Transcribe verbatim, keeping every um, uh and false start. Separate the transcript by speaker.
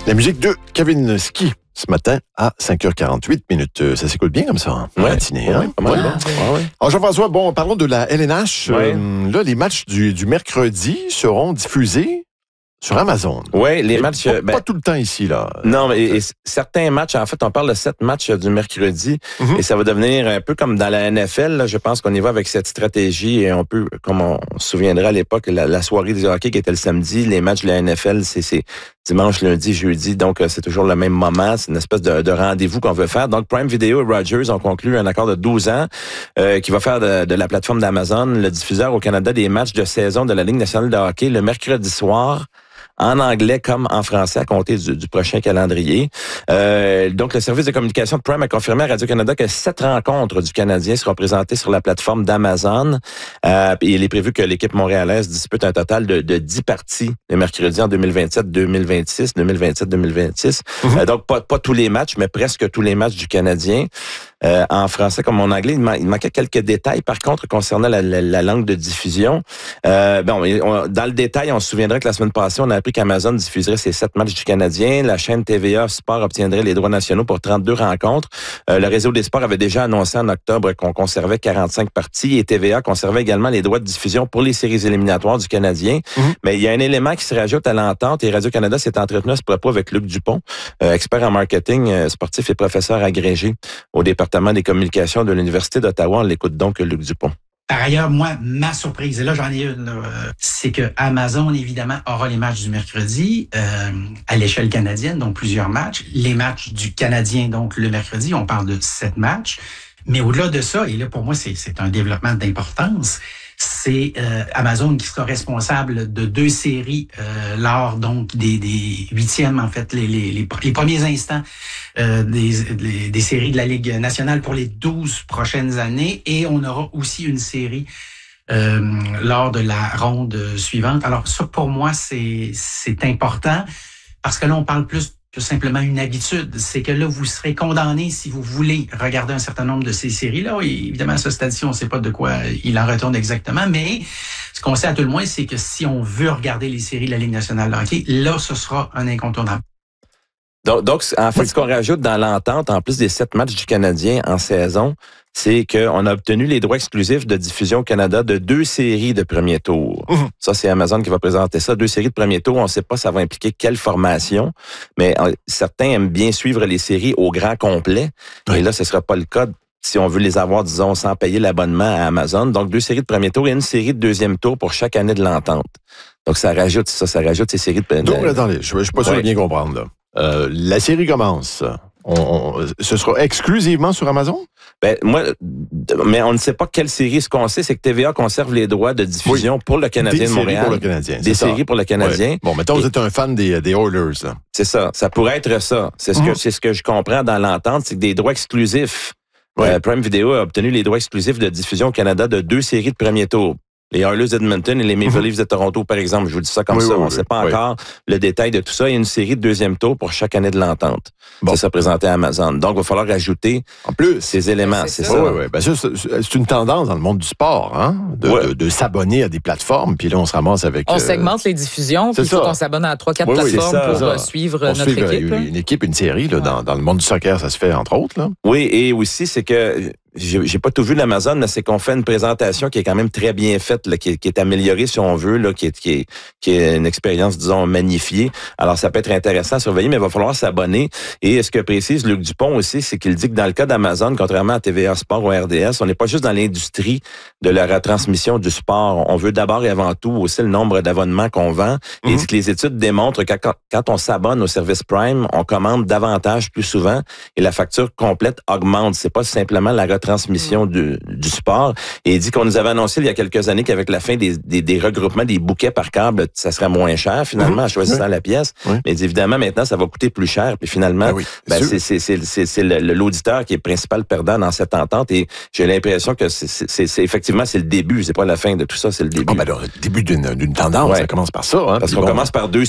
Speaker 1: La musique de Kavinsky ce matin à cinq heures quarante-huit minutes. Ça s'écoute bien comme ça, hein?
Speaker 2: Ouais,
Speaker 1: matinée,
Speaker 2: ouais,
Speaker 1: hein?
Speaker 2: pas mal,
Speaker 1: Ouais.
Speaker 2: bon. Ouais, ouais.
Speaker 1: Alors Jean-François, bon, parlons de la L N H.
Speaker 2: Ouais.
Speaker 1: Euh, là, les matchs du, du mercredi seront diffusés sur Amazon.
Speaker 2: Oui, les
Speaker 1: Et
Speaker 2: matchs...
Speaker 1: Pas,
Speaker 2: ben,
Speaker 1: pas tout le temps ici, là.
Speaker 2: non, mais et, et certains matchs, en fait, on parle de sept matchs du mercredi,
Speaker 1: Mhm.
Speaker 2: et ça va devenir un peu comme dans la N F L. Là, je pense qu'on y va avec cette stratégie, et on peut, comme on, on se souviendra à l'époque, la, la soirée du hockey qui était le samedi, les matchs de la N F L, c'est, c'est dimanche, lundi, jeudi, donc c'est toujours le même moment. C'est une espèce de, de rendez-vous qu'on veut faire. Donc, Prime Video et Rogers ont conclu un accord de douze ans euh, qui va faire de, de la plateforme d'Amazon le diffuseur au Canada des matchs de saison de la Ligue nationale de hockey le mercredi soir, en anglais comme en français à compter du, du prochain calendrier. Euh, donc, le service de communication de Prime a confirmé à Radio-Canada que sept rencontres du Canadien seront présentées sur la plateforme d'Amazon. Euh, et il est prévu que l'équipe montréalaise dispute un total de, de dix parties le mercredi en deux mille vingt-sept deux mille vingt-six, deux mille vingt-sept deux mille vingt-six. Mm-hmm. Euh, donc, pas, pas tous les matchs, mais presque tous les matchs du Canadien. Euh, en français comme en anglais. Il, man- il manquait quelques détails, par contre, concernant la, la, la langue de diffusion. Euh, bon, on, dans le détail, on se souviendra que la semaine passée, on a appris qu'Amazon diffuserait ces sept matchs du Canadien. La chaîne T V A Sport obtiendrait les droits nationaux pour trente-deux rencontres. Euh, le réseau des sports avait déjà annoncé en octobre qu'on conservait quarante-cinq parties et T V A conservait également les droits de diffusion pour les séries éliminatoires du Canadien. Mm-hmm. Mais il y a un élément qui se rajoute à l'entente et Radio-Canada s'est entretenu à ce propos avec Luc Dupont, euh, expert en marketing euh, sportif et professeur agrégé au département des communications de l'Université d'Ottawa. On l'écoute donc, Luc Dupont.
Speaker 3: Par ailleurs, moi, ma surprise, et là j'en ai une, là, euh, c'est que Amazon, évidemment, aura les matchs du mercredi euh, à l'échelle canadienne, donc plusieurs matchs. Les matchs du Canadien, donc le mercredi, on parle de sept matchs. Mais au-delà de ça, et là pour moi c'est, c'est un développement d'importance, c'est euh, Amazon qui sera responsable de deux séries euh, lors donc des, des huitièmes, en fait, les, les, les, les premiers instants euh, des, des, des séries de la Ligue nationale pour les douze prochaines années. Et on aura aussi une série euh, lors de la ronde suivante. Alors ça, pour moi, c'est, c'est important parce que là, on parle plus que simplement une habitude. C'est que là, vous serez condamné si vous voulez regarder un certain nombre de ces séries-là. Et évidemment, à ce stade-ci, on ne sait pas de quoi il en retourne exactement, mais ce qu'on sait à tout le moins, c'est que si on veut regarder les séries de la Ligue nationale de hockey, là, ce sera un incontournable.
Speaker 2: Donc, donc, en fait, ce qu'on rajoute dans l'entente, en plus des sept matchs du Canadien en saison, c'est qu'on a obtenu les droits exclusifs de diffusion au Canada de deux séries de premier tour. Mmh. Ça, c'est Amazon qui va présenter ça. Deux séries de premier tour, on ne sait pas ça va impliquer quelle formation, mais euh, certains aiment bien suivre les séries au grand complet. Oui. Et là, ce ne sera pas le cas si on veut les avoir, disons, sans payer l'abonnement à Amazon. Donc, deux séries de premier tour et une série de deuxième tour pour chaque année de l'entente. Donc, ça rajoute ça, ça rajoute ces séries de...
Speaker 1: Donc, attendez, je ne suis pas sûr oui. de bien comprendre, là. Euh, la série commence. On, on, ce sera exclusivement sur Amazon?
Speaker 2: Ben, moi, mais on ne sait pas quelle série. Ce qu'on sait, c'est que T V A conserve les droits de diffusion oui. pour le Canadien
Speaker 1: des
Speaker 2: de Montréal.
Speaker 1: Des séries pour le Canadien.
Speaker 2: Des séries pour le Canadien.
Speaker 1: Oui. Bon, mettons, Et, vous êtes un fan des, des Oilers. Là.
Speaker 2: C'est ça. Ça pourrait être ça. C'est ce, mm-hmm. que, c'est ce que je comprends dans l'entente, c'est que des droits exclusifs. Oui. Euh, Prime Video a obtenu les droits exclusifs de diffusion au Canada de deux séries de premier tour. Les Oilers d'Edmonton et les Maple Leafs de Toronto, par exemple. Je vous dis ça comme oui, ça. Oui, on ne oui, sait pas oui. encore le détail de tout ça. Il y a une série de deuxième tour pour chaque année de l'entente. Bon. Ça sera présenté à Amazon. Donc, il va falloir ajouter en plus ces éléments.
Speaker 3: C'est,
Speaker 2: c'est
Speaker 3: ça.
Speaker 2: ça.
Speaker 1: Oui, oui. Ben, ça, c'est, c'est une tendance dans le monde du sport, hein? De, oui. de, de s'abonner à des plateformes. Puis là, on se ramasse avec...
Speaker 4: On
Speaker 1: euh...
Speaker 4: segmente les diffusions. Puis il faut qu'on s'abonne à trois quatre oui, plateformes ça, pour ça. suivre
Speaker 1: on
Speaker 4: notre
Speaker 1: suit,
Speaker 4: équipe.
Speaker 1: Une, une équipe, une série. Là, ouais. dans, dans le monde du soccer, ça se fait, entre autres. Là.
Speaker 2: Oui, et aussi, c'est que... J'ai, j'ai pas tout vu d'Amazon, mais c'est qu'on fait une présentation qui est quand même très bien faite, là, qui, est, qui est améliorée, si on veut, là, qui est, qui est, qui est une expérience, disons, magnifiée. Alors, ça peut être intéressant à surveiller, mais il va falloir s'abonner. Et ce que précise Luc Dupont aussi, c'est qu'il dit que dans le cas d'Amazon, contrairement à T V A Sport ou R D S, on n'est pas juste dans l'industrie de la retransmission du sport. On veut d'abord et avant tout aussi le nombre d'abonnements qu'on vend. Mm-hmm. Il dit que les études démontrent que quand, quand on s'abonne au service Prime, on commande davantage plus souvent et la facture complète augmente. C'est pas simplement la retransmission transmission du, du sport. Et il dit qu'on nous avait annoncé il y a quelques années qu'avec la fin des, des, des regroupements des bouquets par câble, ça serait moins cher finalement en choisissant oui. la pièce. Oui. Mais évidemment, maintenant, ça va coûter plus cher. Puis finalement, ben oui, ben, c'est, c'est, c'est, c'est, c'est le, l'auditeur qui est principal perdant dans cette entente. Et j'ai l'impression que c'est, c'est, c'est, c'est effectivement, c'est le début. C'est pas la fin de tout ça, c'est le début.
Speaker 1: Oh, ben alors, le début d'une, d'une tendance. Ouais. Ça commence par ça. Hein,
Speaker 2: Parce qu'on
Speaker 1: bon,
Speaker 2: commence par deux